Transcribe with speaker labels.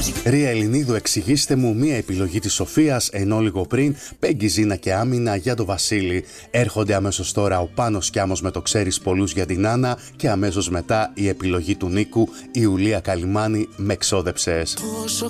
Speaker 1: Ρία Ελληνίδου, εξηγήστε μου μία επιλογή της Σοφίας, ενώ λίγο πριν Πέγγι, Ζήνα και Άμυνα για τον Βασίλη. Έρχονται αμέσως τώρα ο Πάνος Κιάμος με το ξέρεις πολλούς για την Άννα και αμέσως μετά η επιλογή του Νίκου, η Ιουλία Καλυμάνη με ξόδεψες.